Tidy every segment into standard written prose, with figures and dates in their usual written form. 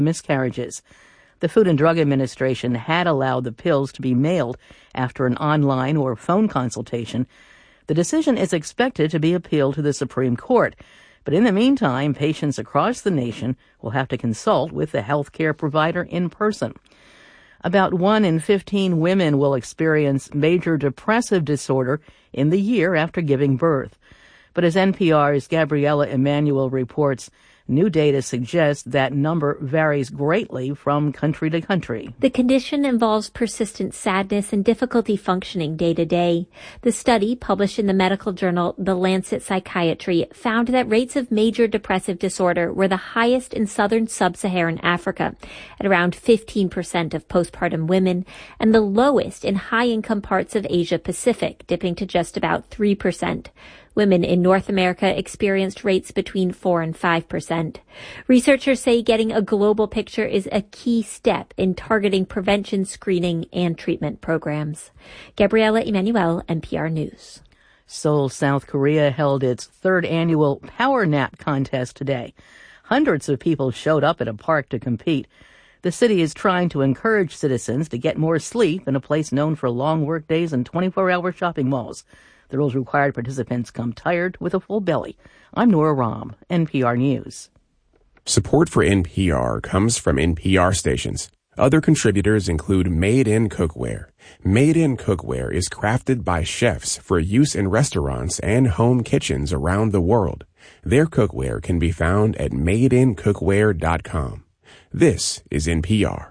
miscarriages. The Food and Drug Administration had allowed the pills to be mailed after an online or phone consultation. The decision is expected to be appealed to the Supreme Court. But in the meantime, patients across the nation will have to consult with the health care provider in person. About 1 in 15 women will experience major depressive disorder in the year after giving birth. But as NPR's Gabriella Emanuel reports, new data suggests that number varies greatly from country to country. The condition involves persistent sadness and difficulty functioning day to day. The study, published in the medical journal The Lancet Psychiatry, found that rates of major depressive disorder were the highest in southern sub-Saharan Africa, at around 15% of postpartum women, and the lowest in high-income parts of Asia Pacific, dipping to just about 3%. Women in North America experienced rates between 4 and 5%. Researchers say getting a global picture is a key step in targeting prevention, screening, and treatment programs. Gabriella Emanuel, NPR News. Seoul, South Korea held its third annual Power Nap contest today. Hundreds of people showed up at a park to compete. The city is trying to encourage citizens to get more sleep in a place known for long work days and 24-hour shopping malls. The rules required participants come tired with a full belly. I'm Nora Rahm, NPR News. Support for NPR comes from NPR stations. Other contributors include Made in Cookware. Made in Cookware is crafted by chefs for use in restaurants and home kitchens around the world. Their cookware can be found at madeincookware.com. This is NPR.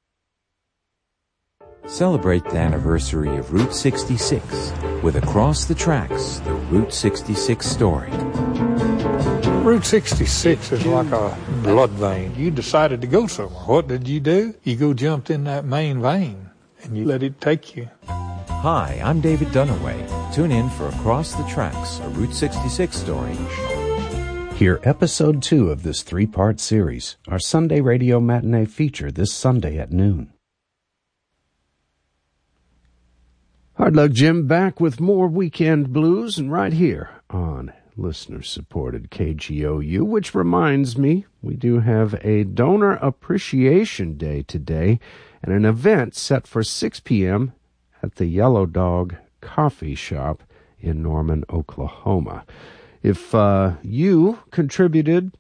Celebrate the anniversary of Route 66 with Across the Tracks, the Route 66 story. Route 66 is like a blood vein. You decided to go somewhere. What did you do? You jumped in that main vein, and you let it take you. Hi, I'm David Dunaway. Tune in for Across the Tracks, a Route 66 story. Hear Episode 2 of this 3-part series, our Sunday radio matinee feature this Sunday at noon. Hard Luck Jim back with more Weekend Blues, and right here on listener-supported KGOU, which reminds me, we do have a Donor Appreciation Day today and an event set for 6 p.m. at the Yellow Dog Coffee Shop in Norman, Oklahoma. If you contributed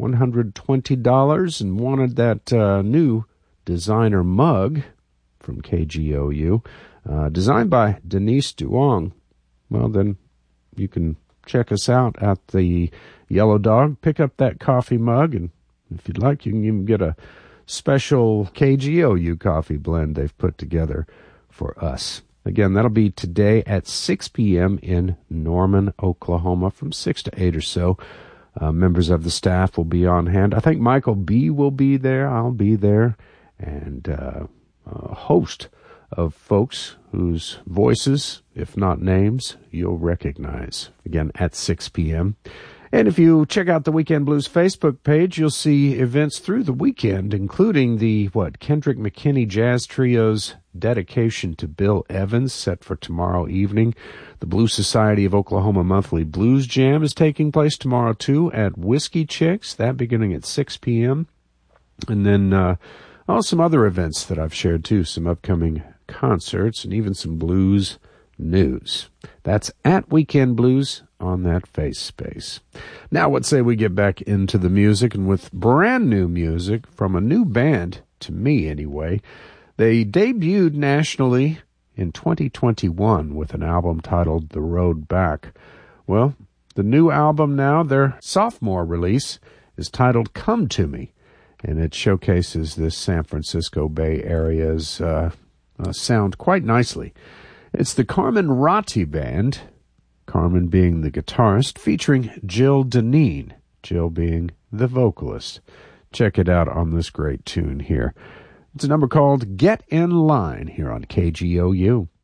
$120 and wanted that new designer mug from KGOU, designed by Denise Duong, well, then you can check us out at the Yellow Dog. Pick up that coffee mug, and if you'd like, you can even get a special KGOU coffee blend they've put together for us. Again, that'll be today at 6 p.m. in Norman, Oklahoma, from 6 to 8 or so. Members of the staff will be on hand. I think Michael B. will be there. I'll be there. And a host of folks whose voices, if not names, you'll recognize. Again, at 6 p.m. And if you check out the Weekend Blues Facebook page, you'll see events through the weekend, including the, Kendrick McKinney Jazz Trio's dedication to Bill Evans, set for tomorrow evening. The Blues Society of Oklahoma Monthly Blues Jam is taking place tomorrow, too, at Whiskey Chicks, that beginning at 6 p.m. And then some other events that I've shared, too, some upcoming concerts and even some blues news. That's at Weekend Blues on that face space. Now, what say we get back into the music, and with brand new music from a new band, to me anyway. They debuted nationally in 2021 with an album titled The Road Back. Well, the new album now, their sophomore release, is titled Come to Me, and it showcases this San Francisco Bay Area's sound quite nicely. It's the Carmen Ratti Band, Carmen being the guitarist, featuring Jill Deneen, Jill being the vocalist. Check it out on this great tune here. It's a number called Get in Line here on KGOU.